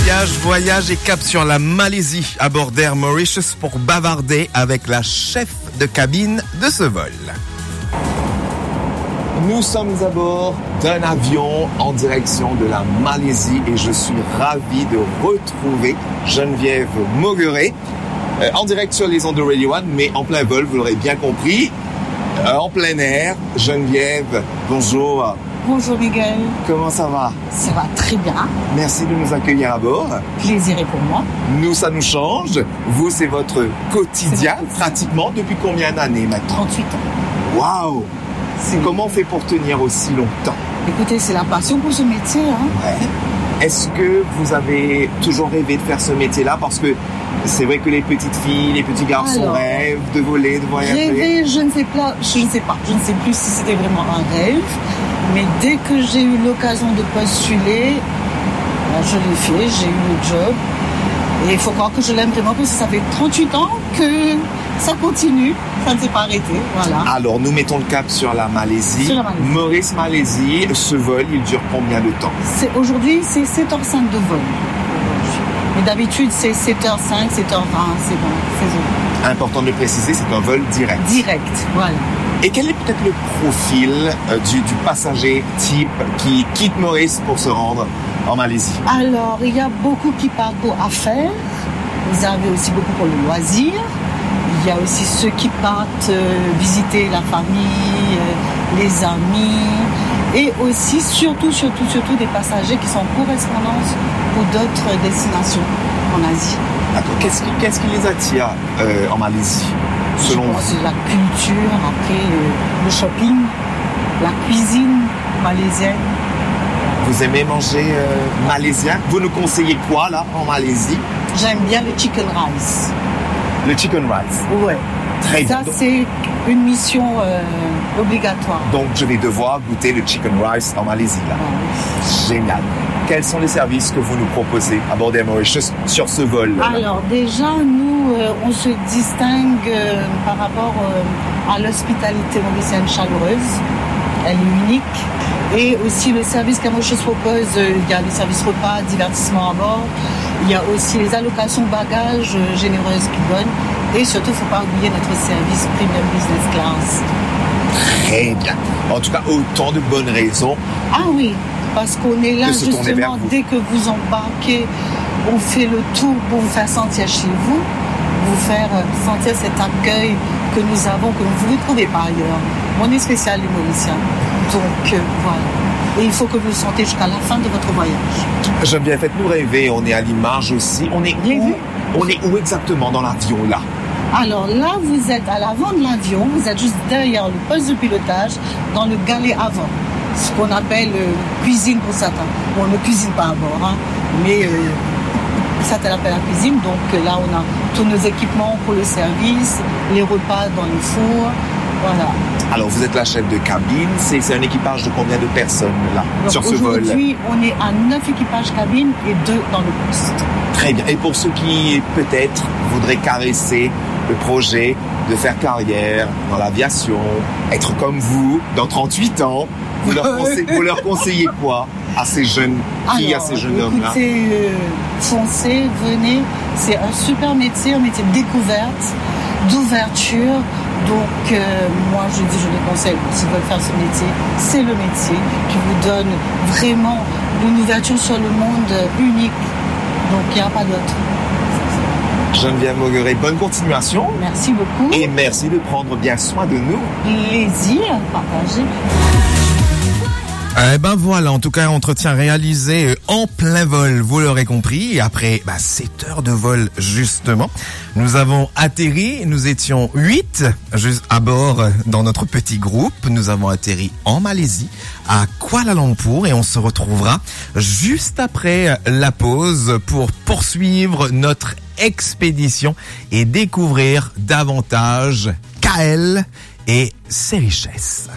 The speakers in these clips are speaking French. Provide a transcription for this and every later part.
Voyage et cap sur la Malaisie à bord d'Air Mauritius pour bavarder avec la chef de cabine de ce vol. Nous sommes à bord d'un avion en direction de la Malaisie et je suis ravi de retrouver Geneviève Maugueret en direct sur les ondes de Radio One, mais en plein vol, vous l'aurez bien compris, en plein air. Geneviève, bonjour. Bonjour Miguel. Comment ça va? Ça va très bien. Merci de nous accueillir à bord. Plaisir est pour moi. Nous, ça nous change. Vous, c'est votre quotidien, pratiquement. Depuis combien d'années maintenant? 38 ans. Waouh! Comment on fait pour tenir aussi longtemps? Écoutez, c'est la passion pour ce métier. Ouais. Est-ce que vous avez toujours rêvé de faire ce métier-là? Parce que c'est vrai que les petites filles, les petits garçons rêvent de voler, de voyager. Rêver, je ne sais pas. Je ne sais plus si c'était vraiment un rêve. Mais dès que j'ai eu l'occasion de postuler, je l'ai fait, j'ai eu le job. Et il faut croire que je l'aime vraiment parce que ça fait 38 ans que ça continue, ça ne s'est pas arrêté. Voilà. Alors, nous mettons le cap sur la Malaisie. Maurice, Malaisie, ce vol, il dure combien de temps? Aujourd'hui, c'est 7h05 de vol. Mais d'habitude, c'est 7h05, 7h20, c'est bon, c'est bon. Important de le préciser, c'est un vol direct. Direct, voilà. Et quel est peut-être le profil du passager type qui quitte Maurice pour se rendre en Malaisie? Alors, il y a beaucoup qui partent pour affaires. Vous avez aussi beaucoup pour le loisir. Il y a aussi ceux qui partent visiter la famille, les amis. Et aussi, surtout, des passagers qui sont en correspondance pour d'autres destinations en Asie. D'accord. Qu'est-ce qui les attire en Malaisie? Selon vous? C'est la culture, après le shopping, la cuisine malaisienne. Vous aimez manger malaisien? Vous nous conseillez quoi là en Malaisie? J'aime bien le chicken rice. Le chicken rice? Ouais. Très bien. Ça, c'est une mission obligatoire. Donc, je vais devoir goûter le chicken rice en Malaisie là. Oui. Génial. Quels sont les services que vous nous proposez à bord d'Air Mauritius sur ce vol? Alors déjà, nous, on se distingue par rapport à l'hospitalité mauricienne chaleureuse. Elle est unique. Et aussi le service qu'Air Mauritius propose, il y a les services repas, divertissement à bord. Il y a aussi les allocations bagages généreuses qu'ils donnent. Et surtout, il ne faut pas oublier notre service Premium Business Class. Très bien. En tout cas, autant de bonnes raisons. Ah oui. Parce qu'on est là justement, dès que vous embarquez, on fait le tour pour vous faire sentir chez vous, vous faire sentir cet accueil que nous avons, que vous ne trouvez pas ailleurs. On est spécial les Mauriciens. Donc voilà. Et il faut que vous le sentez jusqu'à la fin de votre voyage. Geneviève, faites-nous rêver, on est à l'image aussi. On est où exactement dans l'avion là? Alors là, vous êtes à l'avant de l'avion, vous êtes juste derrière le poste de pilotage, dans le galet avant. Ce qu'on appelle cuisine pour certains. Bon, on ne cuisine pas à bord, mais certains l'appellent la cuisine. Donc là, on a tous nos équipements pour le service, les repas dans les fours, voilà. Alors, vous êtes la chef de cabine. C'est un équipage de combien de personnes là donc, sur ce vol? Aujourd'hui, on est à 9 équipages cabine et 2 dans le poste. Très bien. Et pour ceux qui peut-être voudraient caresser le projet de faire carrière dans l'aviation, être comme vous dans 38 ans, vous leur conseillez quoi à ces jeunes filles, à ces jeunes hommes-là? Foncez, venez. C'est un super métier, un métier de découverte, d'ouverture. Donc, moi, je les conseille. S'ils veulent faire ce métier, c'est le métier qui vous donne vraiment une ouverture sur le monde unique. Donc, il n'y a pas d'autre. Geneviève Maugueret, bonne continuation. Merci beaucoup. Et merci de prendre bien soin de nous. Plaisir partagé. Eh ben voilà, en tout cas, entretien réalisé en plein vol, vous l'aurez compris. Et après 7 heures de vol, justement, nous avons atterri, nous étions 8 juste à bord dans notre petit groupe. Nous avons atterri en Malaisie, à Kuala Lumpur, et on se retrouvera juste après la pause pour poursuivre notre expédition et découvrir davantage KL et ses richesses.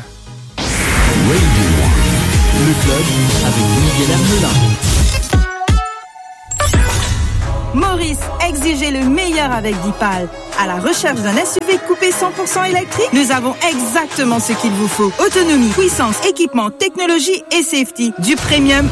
Le club avec Miguel Armelin. Maurice, exigez le meilleur avec Dipal. À la recherche d'un SUV coupé 100% électrique, nous avons exactement ce qu'il vous faut. Autonomie, puissance, équipement, technologie et safety. Du premium